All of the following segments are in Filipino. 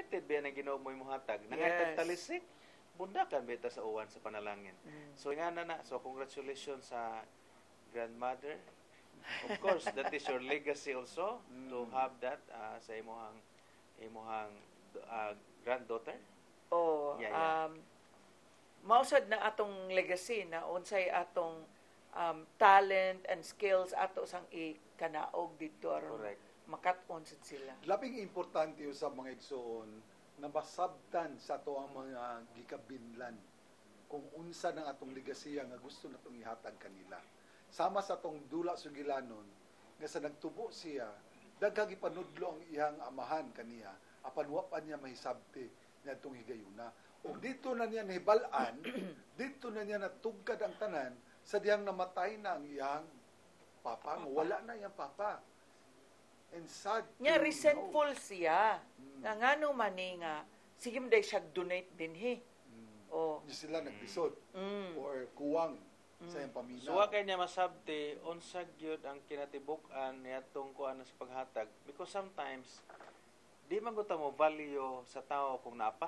limited ba na Ginoo mo imuhatag. Nangatag talisik, bundakan beta sa uwan sa panalangin. So nga na, so congratulations sa grandmother. Of course, that is your legacy also to have that sa imuhang granddaughter. Mausad na atong legacy na unsay atong talent and skills ato sang ikanaog dito aron makat-on sad sila. Labing importante sa mga igsoon na masabtan sa ato ang mga gikabinlan kung unsa ng atong legasiya nga gusto natong ihatag kanila. Sama sa atong dula sugilanon nga sa nagtubo siya daghang ipanudlo ang iyang amahan kaniya apan wa pa niya mahisabti niadtong higayuna. O dito na niya nahibal-an, dito na niya natugkad ang tanan sa diyang namatay na ang iyang papa. Wala na iyang papa. And sad nya resentful siya. Nga no man nga sige mo day siya donate din Di sila nagpisod or kuwang sa iyang pamilya. So wa kay niya masabti unsa gyud ang kinatibuk-an niadtong kuan sa paghatag because sometimes di man gud ta mo value sa tao kung napa.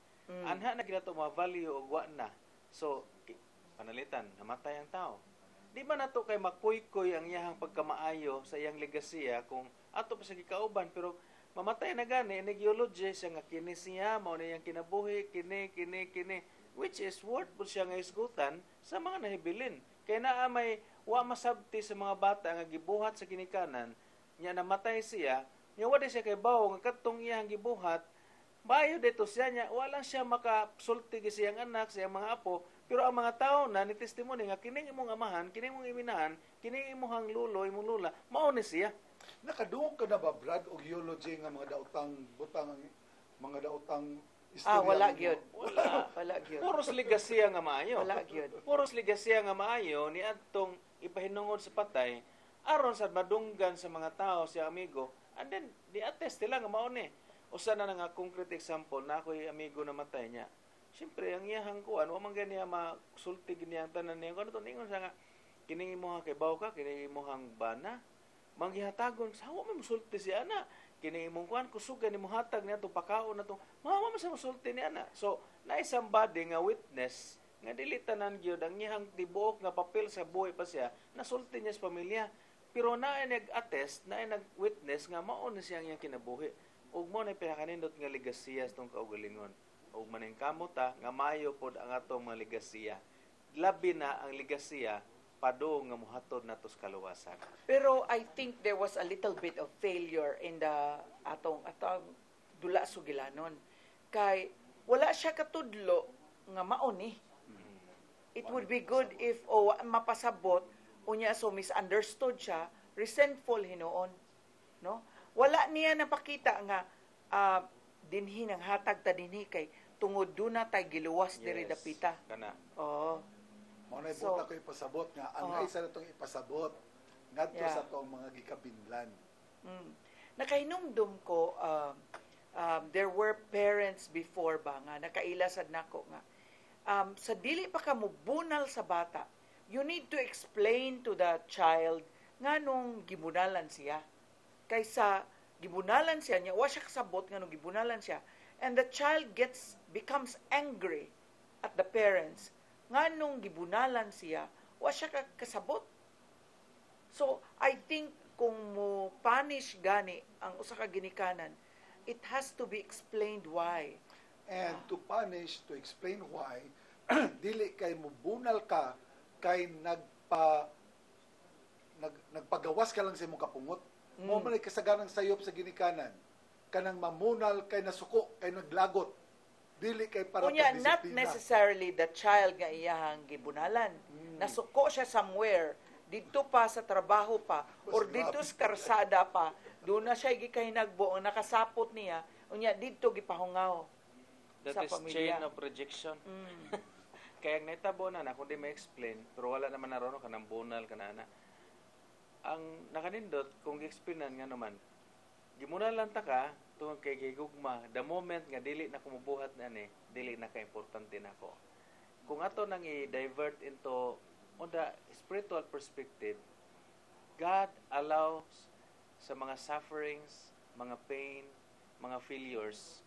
Anha na ginato mo value og wa na. So panalitan namatay ang tao. Di man nato kay makuy-kuy ang iyahang pagkamaayo sa iyang legasiya kung ato pa sa gikauban pero mamatay na gani nag-eulogy siya nga kini siya mao na iyang kinabuhi kini which is worth po siya nga isgutan sa mga nahibilin. Kaya naa may wa masabti sa mga bata nga gibuhat sa kinikanan, nya namatay siya, nya wa siya kay bawo nga kadtong iyang gibuhat, bayo dito siya nya wala siya makasulti gi siyang anak, siyang mga apo, pero ang mga tao na ni testimony nga kining imong amahan, kining imong iminahan, kining imong lulo, imong lula, mao ni siya. Nakaduong ka na ba Brad og eulogy nga mga daotang butang mga daotang wala gyud. Wala gyud. Puros ligasiya nga maayo. Wala gyud. Puros ligasiya nga maayo ni adtong ipahinungod sa patay aron sa madunggan sa mga tao sa amigo. And then di attest nila nga mao ni. Usa na nga concrete example na ako'y amigo na matay niya. Siyempre ang iyahang kuan wa man ganiya masulti giniyang tanan niya. Kuno to ningon sa nga kining imong kay baw ka, kining imong bana manggihatagon sa wa man musulti si ana. Kini imong kuan kusugan nimo hatag niadto pakaon nato mama man sa musulti ni ana. So naay somebody nga witness nga dili tanan gyud ang iyang tibuok nga papel sa buhay pa siya nasulti niya sa pamilya pero naay nag-attest naay nag-witness nga mao na siya ang iyang kinabuhi ug mo na pinakanindot nga legasiya sa tong kaugalingon ug maning kamota nga maayo pod ang atong mga legasiya labi na ang legasiya pado nga muhatod nato sa kaluwasan. Pero I think there was a little bit of failure in the atong dula sugilanon. Kay wala siya katudlo nga mao ni. It would be good if mapasabot unya so misunderstood siya, resentful hinuon, no? Wala niya napakita nga dinhi nang hatag ta dinhi kay tungod duna tay giluwas diri dapita. Kana. Mao na ibuta ko ipasabot nga ang isa na itong ipasabot ngadto sa itong mga gikabinlan. Nakahinumdum ko there were parents before ba nga nakailasad nako nga sa dili pa ka mubunal sa bata, you need to explain to the child nganong gibunalan siya. Kaysa gibunalan siya nya wa siya kasabot nganong gibunalan siya and the child becomes angry at the parents nganong gibunalan siya, wa siya kasabot. So, I think kung mo punish gani ang usa ka ginikanan, it has to be explained why. And to punish, to explain why, dili kay mo bunal ka kay nagpagawas ka lang sa imong kapungot. Mo man kasaganang sayop sa ginikanan. Kanang mamunal kay nasuko, kay naglagot. Dili kay para kunya, not necessarily the child nga iyahang gibunalan. Nasuko siya somewhere, dito pa sa trabaho pa, or dito sa karsada pa, doon na siya gikahinagbo, ang nakasapot niya, unya dito gipahungaw sa pamilya. That is chain of rejection. Kaya naitabo na kung di ma-explain, pero wala naman naroon ka ng bunal ka na. Ang nakanindot, kung gi-explainan nga naman, gimunalan ta ka, tungod kay gigugma, the moment nga dili na kumubuhat na ni, dili na ka-importante na ko. Kung ato nang i-divert into on the spiritual perspective, God allows sa mga sufferings, mga pain, mga failures,